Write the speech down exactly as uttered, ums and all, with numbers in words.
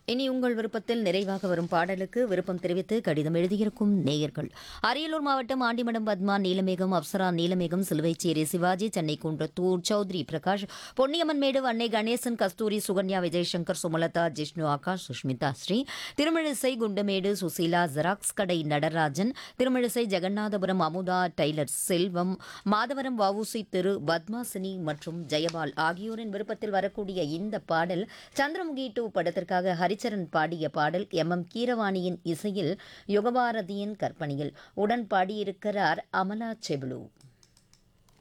இனி உங்கள் விருப்பத்தில் நிறைவாக வரும் பாடலுக்கு விருப்பம் தெரிவித்து கடிதம் எழுதியிருக்கும் நேயர்கள் அரியலூர் மாவட்டம் ஆண்டிமடம் பத்மா நீலமேகம் அப்சரா நீலமேகம் சிலுவைச்சேரி சிவாஜி சென்னை குன்றத்தூர் சௌத்ரி பிரகாஷ் பொன்னியம்மன் மேடு அன்னை கணேசன் கஸ்தூரி சுகன்யா விஜயசங்கர் சுமலதா ஜிஷ்ணு ஆகாஷ் சுஷ்மிதா ஸ்ரீ திருமிழிசை குண்டமேடு சுசீலா ஜெராக்ஸ் கடை நடராஜன் திருமிழிசை ஜெகநாதபுரம் அமுதா டைலர் செல்வம் மாதவரம் வவுசி திரு பத்மாசினி மற்றும் ஜெயபால் ஆகியோரின் விருப்பத்தில் வரக்கூடிய இந்த பாடல் சந்திரமுகி டூ படத்திற்காக ஹரிச்சரன் பாடிய பாடல் எம் எம் கீரவாணியின் இசையில் யுகபாரதியின் கற்பனையில் உடன் பாடியிருக்கிறார் அமலா செபுலு.